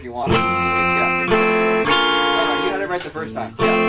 you want. Yeah. No, you had it right the first time. Yeah.